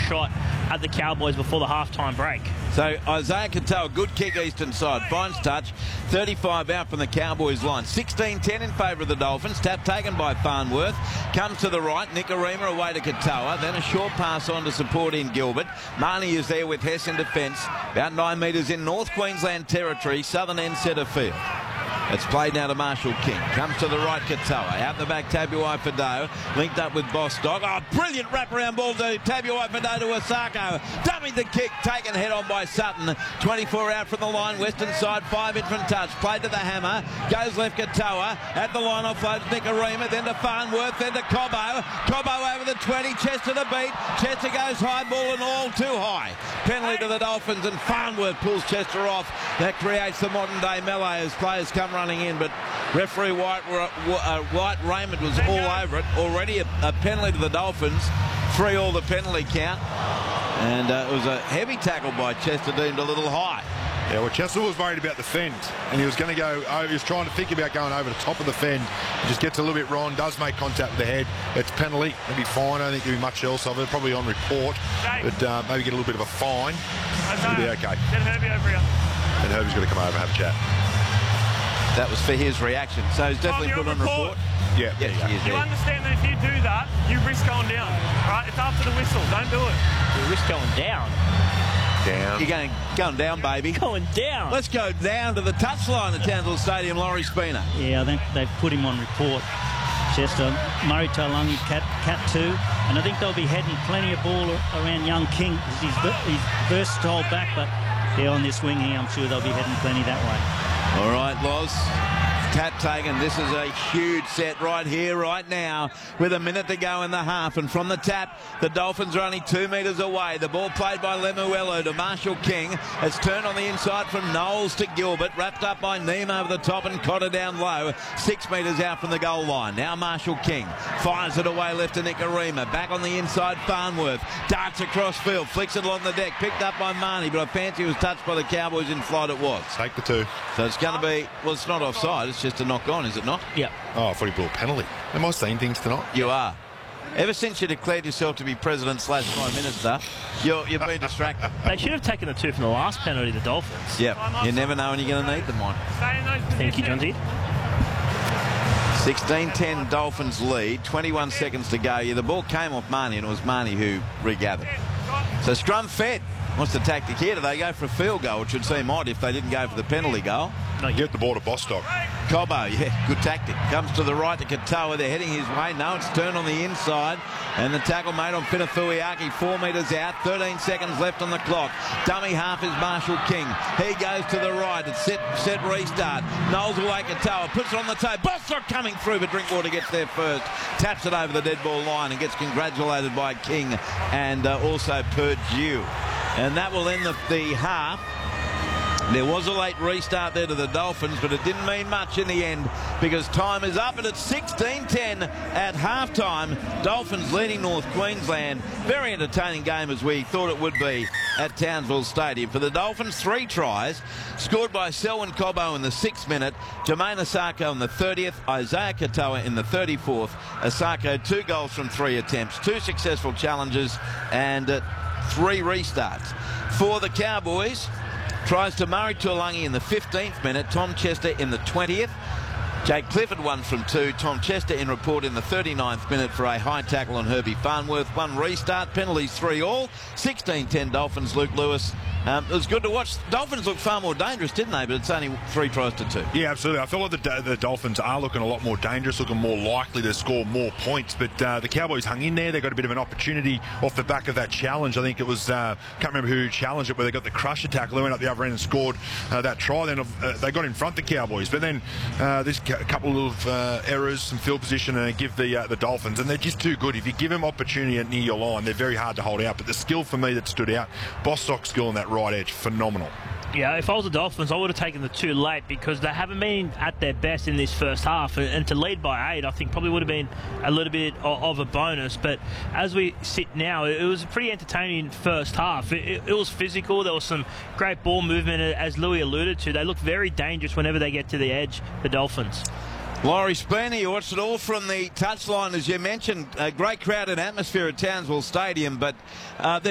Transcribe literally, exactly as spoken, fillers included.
shot at the Cowboys before the halftime break. So Isaiah Katoa, good kick eastern side, finds touch, thirty-five out from the Cowboys line, sixteen ten in favour of the Dolphins, tap taken by Farnworth, comes to the right, Nikorima away to Katoa, then a short pass on to support in Gilbert. Marnie is there with Hess in defence, about nine metres in North Queensland territory, southern end centre field. It's played now to Marshall King. Comes to the right, Katoa. Out the back, Tabuai-Fidow. Linked up with Bostock. Oh, brilliant wraparound ball to Tabuai-Fidow to Osako. Dummied the kick, taken head on by Sutton. twenty-four out from the line, western side, five in from touch. Played to the hammer. Goes left, Katoa. At the line, offloads Nikorima. Then to Farnworth. Then to Cobbo. Cobbo over the twenty. Chester to beat. Chester goes high ball and all too high. Penalty to the Dolphins, and Farnworth pulls Chester off. That creates the modern day melee as players come running in, but referee White, uh, White Raymond was all over it. Already a, a penalty to the Dolphins, three all the penalty count, and uh, it was a heavy tackle by Chester, deemed a little high. Yeah, well, Chester was worried about the fend, and he was going to go over, he was trying to think about going over the top of the fend. He just gets a little bit wrong, does make contact with the head. It's penalty, it'll be fine. I don't think there'll be much else of it, probably on report, but uh, maybe get a little bit of a fine. It'll be okay. Get Herbie over here. And Herbie's going to come over and have a chat. That was for his reaction, so he's definitely put on report. Yeah, yes, yeah. he is. You Yeah. understand that if you do that, you risk going down, right? It's after the whistle. Don't do it. You risk going down. Down. You're going, going down, baby. Going down. Let's go down to the touchline at Townsville Stadium, Laurie Spina. Yeah, I think they've put him on report. Chester, Murray Taulagi, cat, cat two, and I think they'll be heading plenty of ball around young King. He's, he's versatile back, but yeah, on this wing here, I'm sure they'll be heading plenty that way. All right, Loz. Tap taken. This is a huge set right here, right now, with a minute to go in the half. And from the tap, the Dolphins are only two metres away. The ball played by Lemuelu to Marshall King. It's turned on the inside from Knowles to Gilbert, wrapped up by Neem over the top and Cotter down low, six metres out from the goal line. Now Marshall King fires it away left to Nikorima. Back on the inside, Farnworth darts across field, flicks it along the deck, picked up by Marnie, but I fancy it was touched by the Cowboys in flight. It was. Take the two. So it's going to be, well, it's not offside, it's just a knock on, is it not? Yep. Oh, I thought he blew a penalty. Am I seeing things tonight? You are. Ever since you declared yourself to be president slash prime minister, you're, you've been distracted. They should have taken the two from the last penalty, the Dolphins. Yep. You never know when you're going to need them, one. Stay in those positions. Thank you, Johnsy. sixteen ten Dolphins lead, twenty-one seconds to go. Yeah, the ball came off Marnie, and it was Marnie who regathered. So scrum fed. What's the tactic here? Do they go for a field goal, which would seem odd if they didn't go for the penalty goal? No, Get the ball to Bostock. Cobbo, yeah, good tactic. Comes to the right to Katoa. They're heading his way. No, it's turned on the inside. And the tackle made on Finafuiaki, four metres out. thirteen seconds left on the clock. Dummy half is Marshall King. He goes to the right. It's set, set restart. Knowles away Katoa. Puts it on the toe. Bostock coming through, but Drinkwater gets there first. Taps it over the dead ball line and gets congratulated by King and uh, also Purdue. And that will end the, the half. There was a late restart there to the Dolphins, but it didn't mean much in the end because time is up and it's sixteen ten at halftime. Dolphins leading North Queensland. Very entertaining game as we thought it would be at Townsville Stadium. For the Dolphins, three tries scored by Selwyn Cobbo in the sixth minute, Jermaine Osako in the thirtieth, Isaiah Katoa in the thirty-fourth. Osako, two goals from three attempts, two successful challenges and uh, three restarts. For the Cowboys, tries to Murray Taulagi in the fifteenth minute, Tom Chester in the twentieth. Jake Clifford one from two, Tom Chester in report in the thirty-ninth minute for a high tackle on Herbie Farnworth. One restart, penalties three all, sixteen ten Dolphins, Luke Lewis. Um, it was good to watch. Dolphins look far more dangerous, didn't they? But it's only three tries to two. Yeah, absolutely. I feel like the, the Dolphins are looking a lot more dangerous, looking more likely to score more points. But uh, the Cowboys hung in there. They got a bit of an opportunity off the back of that challenge. I think it was, uh, can't remember who challenged it, where they got the crusher tackle. They went up the other end and scored uh, that try. Then uh, they got in front the Cowboys. But then uh, there's a couple of uh, errors, some field position, and give the uh, the Dolphins. And they're just too good. If you give them opportunity near your line, they're very hard to hold out. But the skill for me that stood out, Bostock's skill on that right edge, phenomenal. Yeah, if I was the Dolphins, I would have taken the two late because they haven't been at their best in this first half. And to lead by eight, I think probably would have been a little bit of a bonus. But as we sit now, it was a pretty entertaining first half. It, it, it was physical. There was some great ball movement, as Louis alluded to. They look very dangerous whenever they get to the edge, the Dolphins. Laurie Spina, you watched it all from the touchline, as you mentioned. A great crowd and atmosphere at Townsville Stadium, but uh,